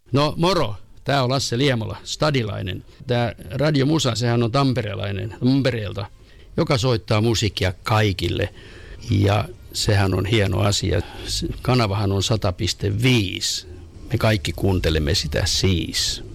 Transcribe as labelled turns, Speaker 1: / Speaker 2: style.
Speaker 1: No moro, tää on Lasse Liemola, stadilainen. Tää Radio Musa, sehän on Tampereelta, joka soittaa musiikkia kaikille. Ja sehän on hieno asia. Kanavahan on 100,5. Me kaikki kuuntelemme sitä siis.